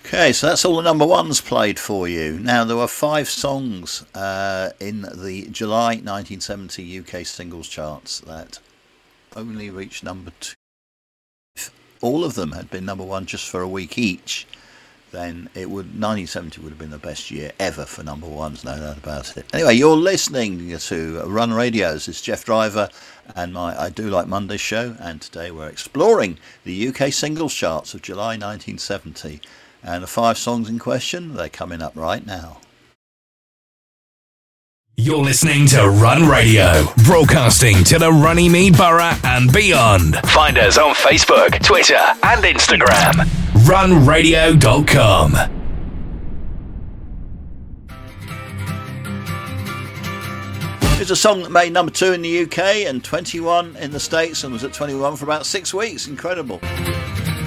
Okay, so that's all the number ones played for you. Now, there were 5 songs in the July 1970 UK singles charts that only reached number 2. If all of them had been number 1 just for a week each, then 1970 would have been the best year ever for number ones, no doubt about it. Anyway, you're listening to Run Radios. It's Jeff Driver and my I Do Like Mondays show, and today we're exploring the UK singles charts of July 1970. And the 5 songs in question, they're coming up right now. You're listening to Run Radio, broadcasting to the Runnymede Borough and beyond. Find us on Facebook, Twitter and Instagram. runradio.com. It's a song that made number 2 in the UK and 21 in the States, and was at 21 for about 6 weeks. Incredible.